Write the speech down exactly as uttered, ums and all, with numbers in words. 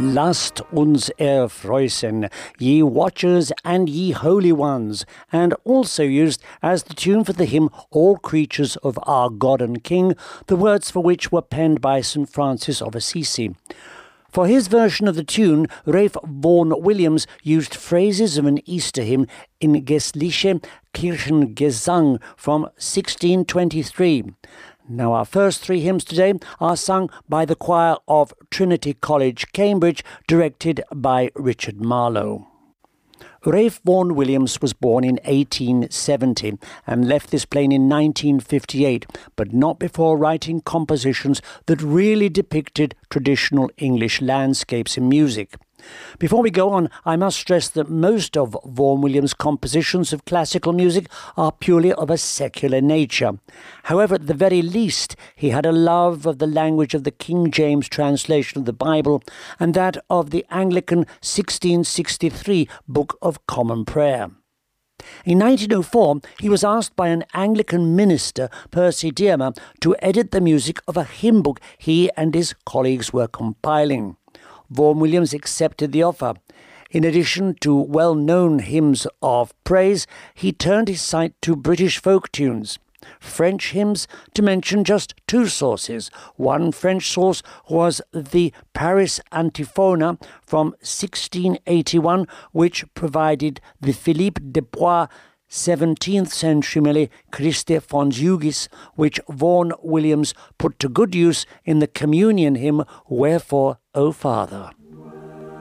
Lasst uns erfreusen, ye watchers and ye holy ones, and also used as the tune for the hymn All Creatures of Our God and King, the words for which were penned by Saint Francis of Assisi. For his version of the tune, Ralph Vaughan Williams used phrases of an Easter hymn in Geistliche Kirchengesang from sixteen twenty-three. Now, our first three hymns today are sung by the choir of Trinity College, Cambridge, directed by Richard Marlowe. Ralph Vaughan Williams was born in eighteen seventy and left this plane in nineteen fifty-eight, but not before writing compositions that really depicted traditional English landscapes in music. Before we go on, I must stress that most of Vaughan Williams' compositions of classical music are purely of a secular nature. However, at the very least, he had a love of the language of the King James translation of the Bible and that of the Anglican sixteen sixty-three Book of Common Prayer. In nineteen oh four, he was asked by an Anglican minister, Percy Dearmer, to edit the music of a hymn book he and his colleagues were compiling. Vaughan Williams accepted the offer. In addition to well-known hymns of praise, he turned his sight to British folk tunes. French hymns, to mention just two sources. One French source was the Paris Antiphona from sixteen eighty-one, which provided the Philippe de Poix seventeenth century melody Christe Fonjugis, which Vaughan Williams put to good use in the communion hymn Wherefore, O Father.